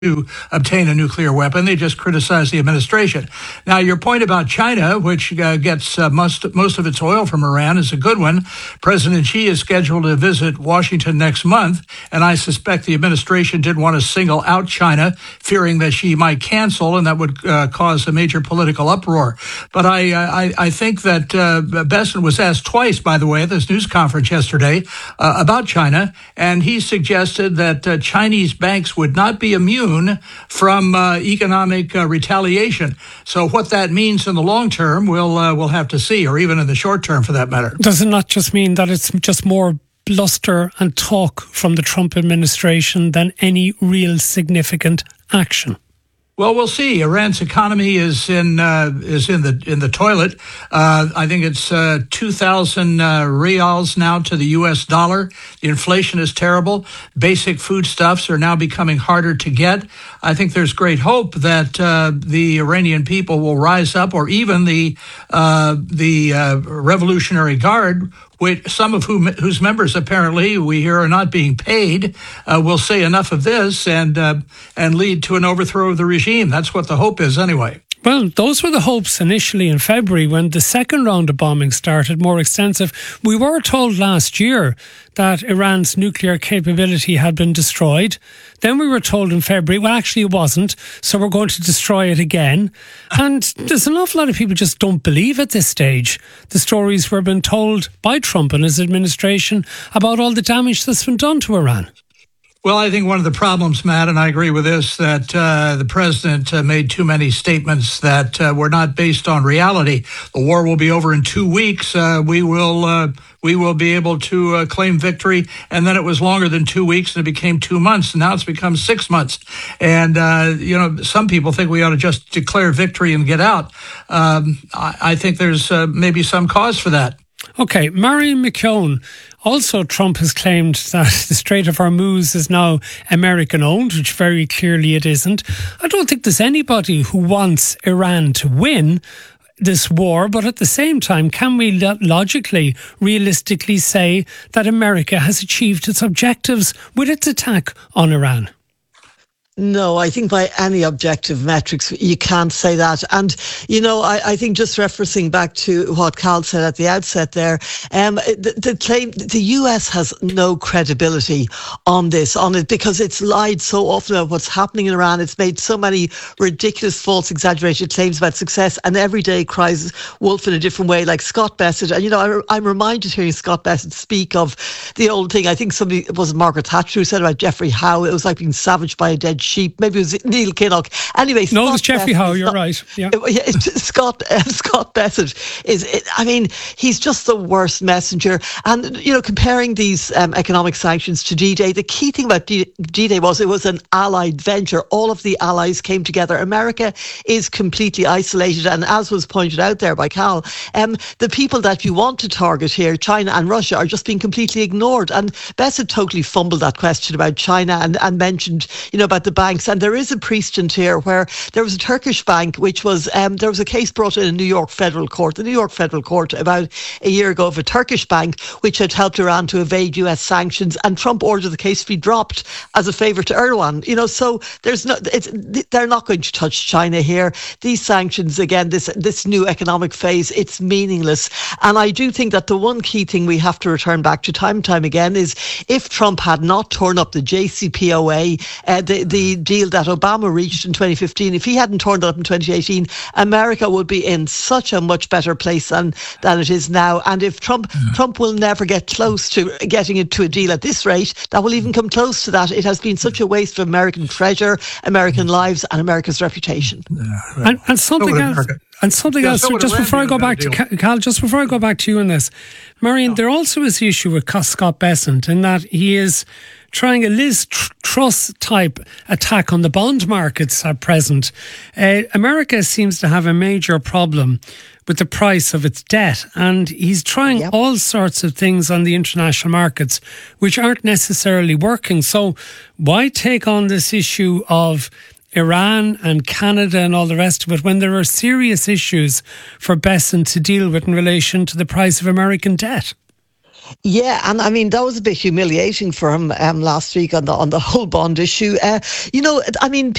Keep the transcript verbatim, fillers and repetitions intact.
to obtain a nuclear weapon. They just criticize the administration. Now, your point about China, which uh, gets uh, most, most of its oil from Iran, is a good one. President Xi is scheduled to visit Washington next month, and I suspect the administration did want to single out China, fearing that Xi might cancel, and that would uh, cause a major political uproar. But I, I, I think that uh, Bessent was asked twice, by the way, at this news conference yesterday uh, about China, and he suggested that uh, Chinese banks would not be immune from uh, economic uh, retaliation. So what that means in the long term, we'll uh, we'll have to see, or even in the short term, for that matter. Does it not just mean that it's just more bluster and talk from the Trump administration than any real significant action? Well, we'll see. Iran's economy is in uh, is in the in the toilet. Uh, I think it's uh, two thousand uh, rials now to the U S dollar. The inflation is terrible. Basic foodstuffs are now becoming harder to get. I think there's great hope that uh, the Iranian people will rise up, or even the uh, the uh, Revolutionary Guard, which some of whom, whose members apparently we hear are not being paid, uh, will say enough of this and uh, and lead to an overthrow of the regime. That's what the hope is anyway. Well, those were the hopes initially in February when the second round of bombing started, more extensive. We were told last year that Iran's nuclear capability had been destroyed. Then we were told in February, well, actually it wasn't, so we're going to destroy it again. And there's an awful lot of people just don't believe at this stage the stories we're being told by Trump and his administration about all the damage that's been done to Iran. Well, I think one of the problems, Matt, and I agree with this, that uh, the president uh, made too many statements that uh, were not based on reality. The war will be over in two weeks. Uh, we will uh, we will be able to uh, claim victory. And then it was longer than two weeks, and it became two months. And now it's become six months. And, uh, you know, some people think we ought to just declare victory and get out. Um, I, I think there's uh, maybe some cause for that. Okay, Marion McKeown. Also, Trump has claimed that the Strait of Hormuz is now American-owned, which very clearly it isn't. I don't think there's anybody who wants Iran to win this war, but at the same time, can we logically, realistically say that America has achieved its objectives with its attack on Iran? No, I think by any objective metrics, you can't say that. And, you know, I, I think just referencing back to what Cal said at the outset there, um, the, the claim, the U S has no credibility on this, on it, because it's lied so often about what's happening in Iran. It's made so many ridiculous, false, exaggerated claims about success, and every day cries wolf in a different way, like Scott Bessent. And, you know, I, I'm reminded hearing Scott Bessent speak of the old thing. I think somebody, it was Margaret Thatcher who said about Geoffrey Howe, it was like being savaged by a dead sheep. Maybe it was Neil Kinnock. Anyway, no, Scott it was Geoffrey Howe. You're right. Yeah, Scott uh, Scott Bessent is. I mean, he's just the worst messenger. And you know, comparing these um, economic sanctions to D-Day, the key thing about D- D-Day was it was an allied venture. All of the allies came together. America is completely isolated, and as was pointed out there by Cal, um, the people that you want to target here, China and Russia, are just being completely ignored. And Bessent totally fumbled that question about China and, and mentioned, you know, about the banks. And there is a precedent here where there was a Turkish bank, which was, um, there was a case brought in a New York federal court, the New York federal court about a year ago of a Turkish bank which had helped Iran to evade U S sanctions, and Trump ordered the case to be dropped as a favour to Erdogan. You know, so there's no, it's, they're not going to touch China here. These sanctions, again, this this new economic phase, it's meaningless. And I do think that the one key thing we have to return back to time and time again is if Trump had not torn up the J C P O A, uh, the, the deal that Obama reached in twenty fifteen, if he hadn't torn that up in twenty eighteen, America would be in such a much better place than, than it is now. And if Trump yeah. Trump will never get close to getting into a deal at this rate that will even come close to that. It has been such a waste of American treasure, American lives, and America's reputation. Yeah, right. and, and something else. America. And something yeah, else, so just before I go back to Cal, just before I go back to you on this, Marion, no. there also is the issue with Scott Bessent in that he is trying a Liz Truss type attack on the bond markets at present. Uh, America seems to have a major problem with the price of its debt, and he's trying yep. all sorts of things on the international markets which aren't necessarily working. So why take on this issue of Iran and Canada and all the rest of it when there are serious issues for Bessent to deal with in relation to the price of American debt? Yeah, and I mean that was a bit humiliating for him um, last week on the on the whole bond issue. Uh, you know, I mean.